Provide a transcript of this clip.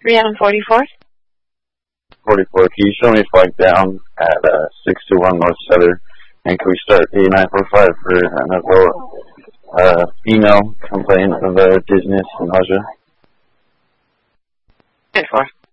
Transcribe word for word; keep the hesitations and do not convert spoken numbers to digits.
Rhiannon forty-four. forty-four, can you show me flag down at uh, six two one North Sutter? And can we start eighty-nine forty-five for another uh, email complaint of uh, dizziness and nausea? eight four.